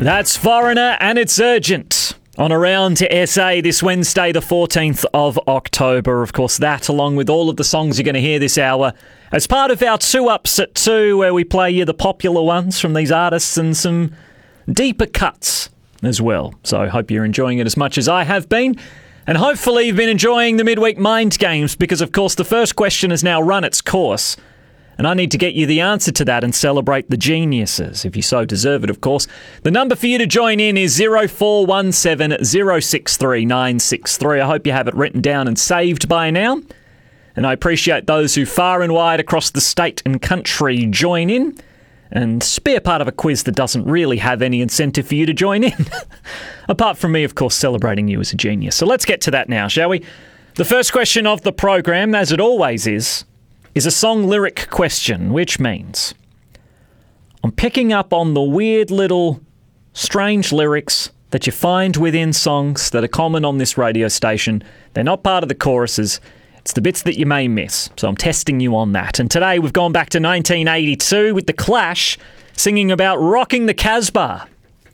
That's Foreigner and It's Urgent on Around to SA this Wednesday, the 14th of October. Of course, that along with all of the songs you're going to hear this hour as part of our 2 Ups at 2, where we play you the popular ones from these artists and some deeper cuts as well. So I hope you're enjoying it as much as I have been. And hopefully you've been enjoying the midweek mind games because, of course, the first question has now run its course. And I need to get you the answer to that and celebrate the geniuses, if you so deserve it, of course. The number for you to join in is 0417 063 963. I hope you have it written down and saved by now. And I appreciate those who far and wide across the state and country join in and be a part of a quiz that doesn't really have any incentive for you to join in. Apart from me, of course, celebrating you as a genius. So let's get to that now, shall we? The first question of the program, as it always is a song lyric question, which means I'm picking up on the weird little strange lyrics that you find within songs that are common on this radio station. They're not part of the choruses. It's the bits that you may miss. So I'm testing you on that. And today we've gone back to 1982 with The Clash singing about rocking the Casbah.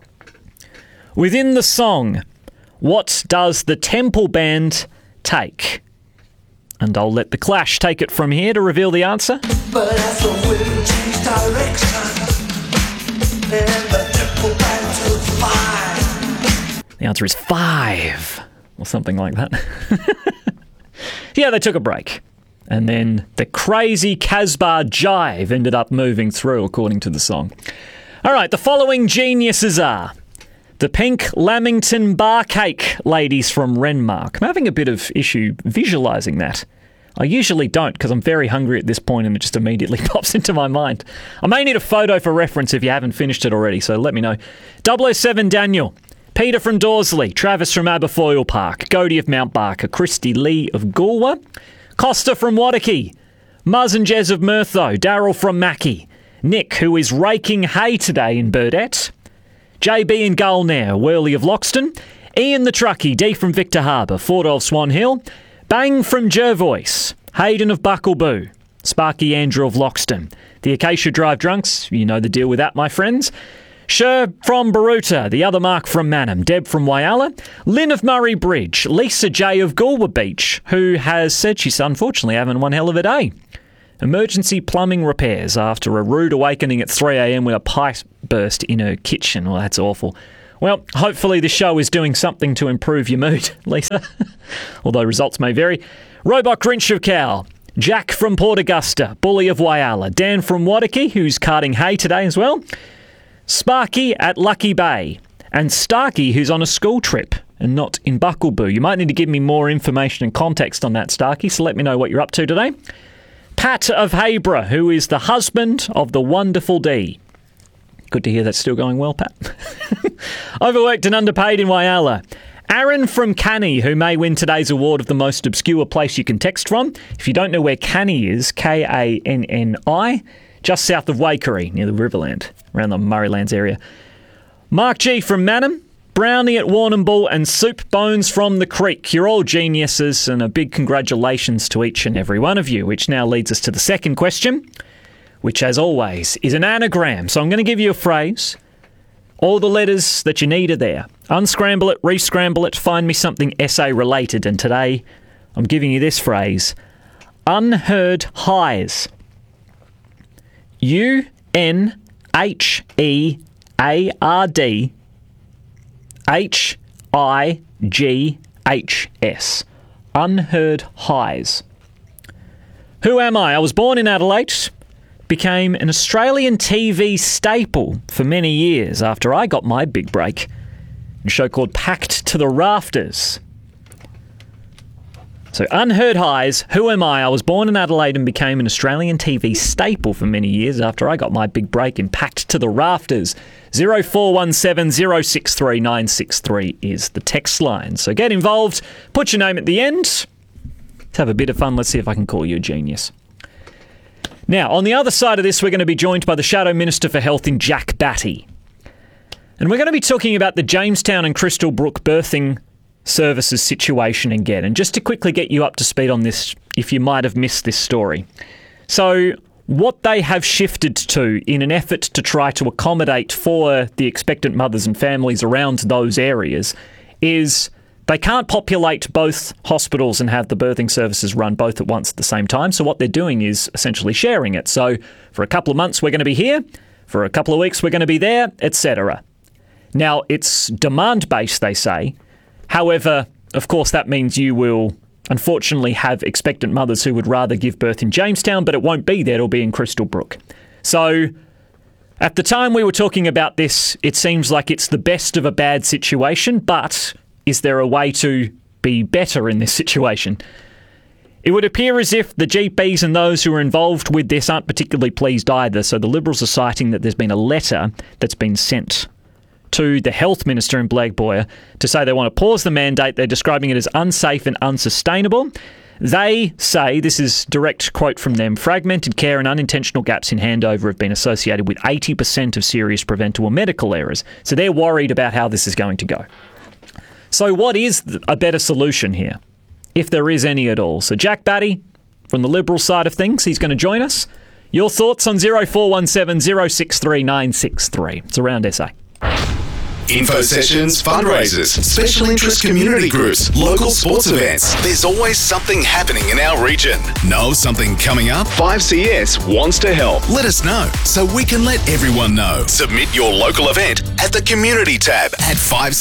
Within the song, what does the Temple Band take? And I'll let The Clash take it from here to reveal the answer. But as the wind changed direction, and the Temple Band took 5. The answer is 5, or something like that. Yeah, they took a break. And then the crazy Casbah jive ended up moving through, according to the song. All right, the following geniuses are the Pink Lamington Bar Cake ladies from Renmark. I'm having a bit of issue visualising that. I usually don't because I'm very hungry at this point and it just immediately pops into my mind. I may need a photo for reference if you haven't finished it already, so let me know. 007 Daniel, Peter from Dorsley, Travis from Aberfoyle Park, Godey of Mount Barker, Christy Lee of Goolwa, Costa from Wadaki, Muzz and Jez of Murtho, Daryl from Mackie, Nick, who is raking hay today in Burdett, JB and Gulnair, Worley of Loxton, Ian the Truckie, D from Victor Harbour, Ford of Swan Hill, Bang from Jervois, Hayden of Buckleboo, Sparky Andrew of Loxton, the Acacia Drive Drunks, you know the deal with that, my friends, Sher from Baruta, the other Mark from Manham, Deb from Whyalla, Lynn of Murray Bridge, Lisa J of Goolwa Beach, who has said she's unfortunately having one hell of a day. Emergency plumbing repairs after a rude awakening at 3 a.m. when a pipe burst in her kitchen. Well, that's awful. Well, hopefully the show is doing something to improve your mood, Lisa. Although results may vary. Robot Grinch of Cow, Jack from Port Augusta, Bully of Whyalla, Dan from Wadaki, who's carting hay today as well, Sparky at Lucky Bay, and Starkey, who's on a school trip and not in Buckleboo. You might need to give me more information and context on that, Starkey, so let me know what you're up to today. Pat of Hayborough, who is the husband of the wonderful Dee. Good to hear that's still going well, Pat. Overworked and underpaid in Whyalla. Aaron from Canny, who may win today's award of the most obscure place you can text from. If you don't know where Canny is, Kanni, just south of Waikerie, near the Riverland, around the Murraylands area. Mark G from Manham, Brownie at Warrnambool, and Soup Bones from the Creek. You're all geniuses, and a big congratulations to each and every one of you, which now leads us to the second question, which, as always, is an anagram. So I'm going to give you a phrase. All the letters that you need are there. Unscramble it, re-scramble it, find me something essay-related. And today, I'm giving you this phrase. Unheard highs. UNHEARD Unheard highs. Who am I? I was born in Adelaide, became an Australian TV staple for many years after I got my big break in a show called Packed to the Rafters. So, unheard highs, who am I? I was born in Adelaide and became an Australian TV staple for many years after I got my big break in Packed to the Rafters. 0417 063 963 is the text line. So get involved, put your name at the end. Let's have a bit of fun. Let's see if I can call you a genius. Now, on the other side of this, we're going to be joined by the Shadow Minister for Health in Jack Batty. And we're going to be talking about the Jamestown and Crystal Brook birthing services situation again. And just to quickly get you up to speed on this, if you might have missed this story. So what they have shifted to in an effort to try to accommodate for the expectant mothers and families around those areas is they can't populate both hospitals and have the birthing services run both at once at the same time. So what they're doing is essentially sharing it. So for a couple of months, we're going to be here. For a couple of weeks, we're going to be there, etc. Now, it's demand-based, they say. However, of course, that means you will unfortunately have expectant mothers who would rather give birth in Jamestown, but it won't be there. It'll be in Crystal Brook. So at the time we were talking about this, it seems like it's the best of a bad situation, but is there a way to be better in this situation? It would appear as if the GPs and those who are involved with this aren't particularly pleased either. So the Liberals are citing that there's been a letter that's been sent to the Health Minister in Blair Boyer to say they want to pause the mandate. They're describing it as unsafe and unsustainable. They say, this is direct quote from them, fragmented care and unintentional gaps in handover have been associated with 80% of serious preventable medical errors. So they're worried about how this is going to go. So what is a better solution here, if there is any at all? So Jack Batty, from the Liberal side of things, he's going to join us. Your thoughts on 0417 063 963. It's Around SA. Info sessions, fundraisers, special interest community groups, local sports events. There's always something happening in our region. Know something coming up? 5CS wants to help. Let us know so we can let everyone know. Submit your local event at the community tab at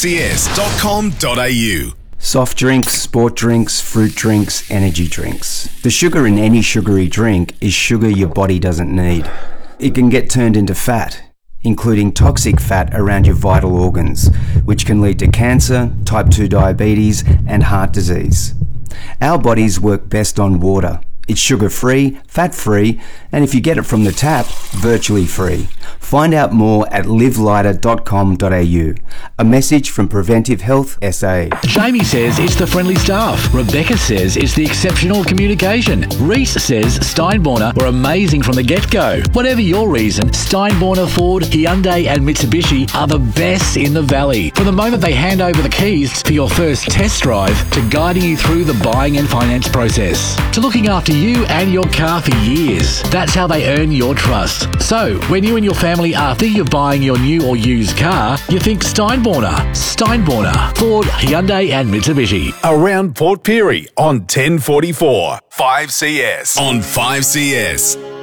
5cs.com.au. Soft drinks, sport drinks, fruit drinks, energy drinks. The sugar in any sugary drink is sugar your body doesn't need. It can get turned into fat, including toxic fat around your vital organs, which can lead to cancer, type 2 diabetes, and heart disease. Our bodies work best on water. It's sugar-free, fat-free, and if you get it from the tap, virtually free. Find out more at livelighter.com.au. A message from Preventive Health SA. Jamie says it's the friendly staff. Rebecca says it's the exceptional communication. Reese says Steinborner were amazing from the get-go. Whatever your reason, Steinborner, Ford, Hyundai and Mitsubishi are the best in the valley. From the moment they hand over the keys for your first test drive to guiding you through the buying and finance process to looking after you and your car for years. That's how they earn your trust. So, when you and your family are thinking of buying your new or used car, you think Steinborner, Ford, Hyundai and Mitsubishi. Around Port Pirie on 1044. 5CS on 5CS.